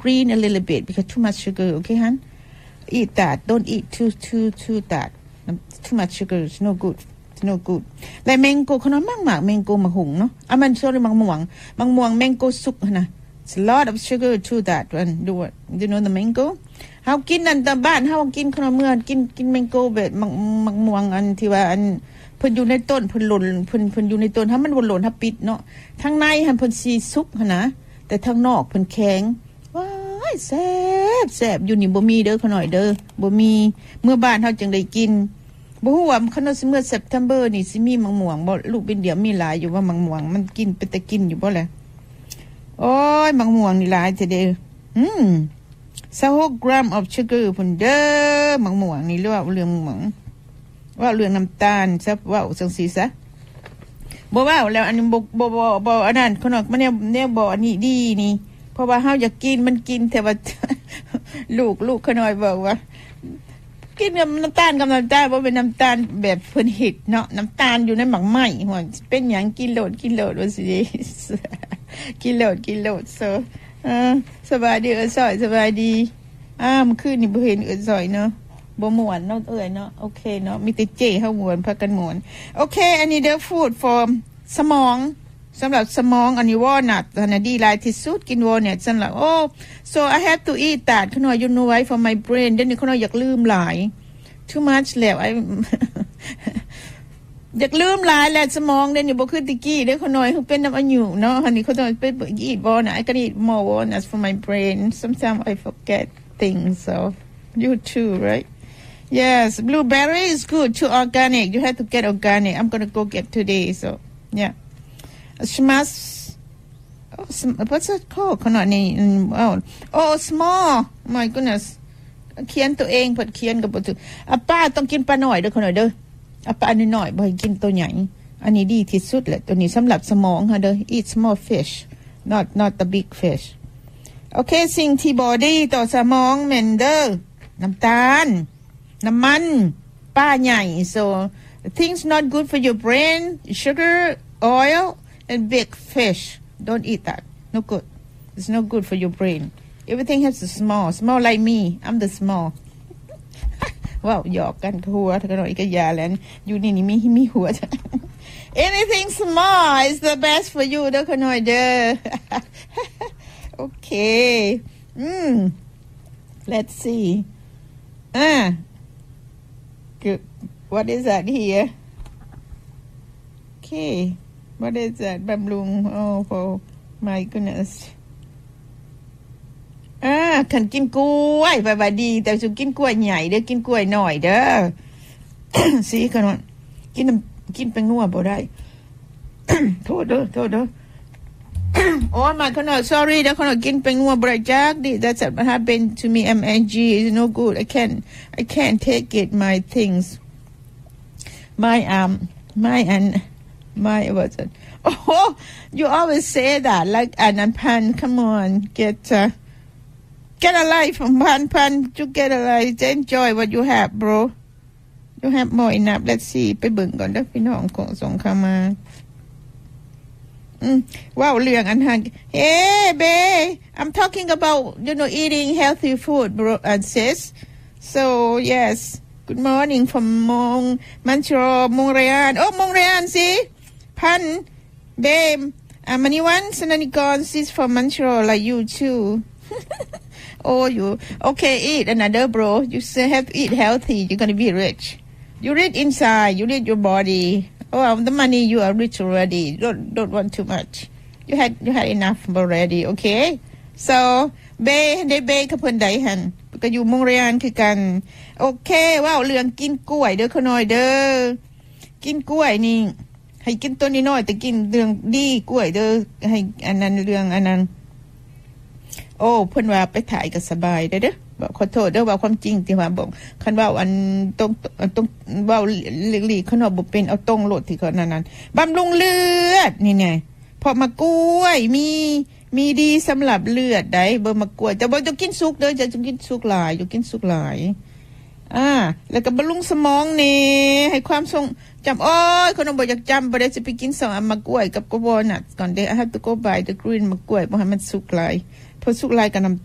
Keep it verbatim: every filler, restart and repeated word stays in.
green a little bit because too much sugar okay hon eat that don't eat too too too that too much sugar is no good it's no good และแมงโก้ขนมมากๆแมงโก้มะหุงเนาะอ่ะมัน sorry มังม่วงมังม่วงแมงโก้สุกนะ it's a lot of sugar to that one do it you know the mango เฮากินนั่นตามบ้านเฮากินขนมเมื่อกินกินแมงโก้แบบมังมังม่วงอันที่ว่าอันเพิ่นอยู่ในต้นเพิ่นหล่นเพิ่นเพิ่นอยู่ในต้นถ้ามันบ่หล่นถ้าปิดเนาะข้างในหั่นเพิ่นสิสุกหั่นนะแต่ข้างนอกเพิ่นแข็งว้ายแซ่บแซ่บอยู่นี่บ่มีเด้อขน่อยเด้อบ่มีเมื่อบ้านเฮาจังได้กินบ่ฮู้ว่าคันสิเมื่อ September นี่สิมีมังม่วงบ่ลูกเป็นเดียวมีหลายอยู่ว่ามังม่วงมันกินเป็นตะกินอยู่บ่แหละโอ้ยมังม่วงนี่หลายจะเด้ออืมtwenty-six grams of sugar พุ่นเด้อมังม่วงนี่เรียกว่าเรื่องมังว่าเรื่องน้ำตาลซะว่าจังซี่ซะบ่ว่าแล้วอันนี้บ่บ่บ่บ่อันนั้นขนมมันเนี่ยเนี่ยบ่อันนี้ดีนี่เพราะว่าเฮาอยากกินมันกินแต่ว่าลูกลูกขน้อยบอกว่ากินกับน้ำตาลกับน้ำตาลบ่เป็นน้ำตาลแบบเพิ่นเฮ็ดเนาะน้ำตาลอยู่ในหมักไหม้ว่าเป็นหยังกินโลดกินโลดว่าสิกินโลดกินโลดโซเออสบายดีเอ้ยซอยสบายดีอ้าเมื่อคืนนี่บ่เห็นเอ้ยซอยเนาะบ่ม่วนเนาะเอ้ยเนาะโอเคเนาะมีแต่เจ้เฮาม่วนพากันม่วนโอเคอันนี้เด้อ food for สมองสำหรับสมองอันนี้ walnut อันนี้ดีหลายที่สุดกิน walnut สำหรับโอ้ so I have to eat that ขน้อย you know why for my brain เดี๋ยวนี้ขน้อยอยากลืมหลาย too much แล้ว I อยากลืมหลายแล้วสมองเดี๋ยวนี้บ่คือตะกี้เด้อขน้อยเป็นน้ำอายุเนาะอันนี้ขน้อยเป็น eat walnut I can eat more walnuts for my brain sometimes I forget things so you too right yes blueberry is good too organic you have to get organic I'm gonna go get today so yeah Smash oh, what's it called ขนาดนี้ oh oh small my goodness เขียนตัวเองเพิ่นเขียนก็บ่ถูกอ่ะป้าต้องกินปลาน้อยเด้อขนาดเด้ออ่ะป้าน้อยๆบ่ให้กินตัวใหญ่อันนี้ดีที่สุดแหละตัวนี้สำหรับสมองค่ะเด้อ eat small fish not not the big fish โอเคสิ่งที่บ่ดีต่อสมองแม่นเด้อน้ำตาลน้ำมันป้าใหญ่ so things not good for your brain sugar oil and big fish don't eat that no good it's no good for your brain everything has to small small like me I'm the small ว้าวหยอกกันหัวกันหน่อยก็ยาแล้วอยู่นี่นี่มีมีหัว anything small is the best for you เด้อกันหน่อยเด้อ okay mm let's see ah good what is that here okay what is that บำรุง oh oh my goodness อ่าขันกินกล้วยบายๆดีแต่สุกินกล้วยใหญ่เด้อกินกล้วยหน่อยเด้อ สิขนมกินกินไปงัวบ่ได้ โทษเด้อโทษเด้อ โอ้มาขนม sorry เด้อขนมกินไปงัวบ่ได้จักดิ that's what happened to me M N G is no good I can't I can't take it my things my um my and my what's it oh you always say that like an pan come on get uh, get a life from pan pan to get a life enjoy what you have bro you have more enough let's see ไปเบิ่งก่อนเด้อพี่น้องของส่งเข้ามาอืมว้าวเรื่องอันหัน hey babe I'm talking about you know eating healthy food bro and sis so yes good morning from Mong Montreal Montreal oh Montreal see pan babe I'm anyone Sananikon sis from Montreal like you too oh you okay eat another bro you still have to eat healthy you're gonna be rich you rich inside you rich your body oh the money you are rich already don't don't want too much you had you had enough already okay so เบได้เบกับเพิ่นใดหั่นก็อยู่มงเรียนคือกันโอเคว้าวเรื่องกินกล้วยเด้อขน้อยเด้อกินกล้วยนี่ให้กินตัวน้อยๆแต่กินเรื่องดีกล้วยเด้อให้อันนั้นเรื่องอันนั้นโอ้เพิ่นว่าไปถ่ายก็สบายได้เด้อบอกขอโทษเด้อว่าความจริงที่ว่าบอกคันว่าอันตรงตรงเว้าหลีกๆขนมบ่เป็นเอาตรงโลดที่เขานั้นๆบำรุงเลือดนี่ไงพอมากล้วยมีมีดีสำหรับเลือดได้เบิ่มากล้วยแต่บ่ต้องกินสุกเด้อจะกินสุกหลายอยู่กินสุกหลายอ่าแล้วก็บำรุงสมองนี่ให้ความทรงจำโอ้ยคนบ่อยากจำบ่ได้จะไปกินสองอันมะกล้วยกับกบวอนัทก่อนเด้อ I have to go buy the green มะกล้วยบ่ให้มันสุกหลายพอสุกหลายก็น้ำ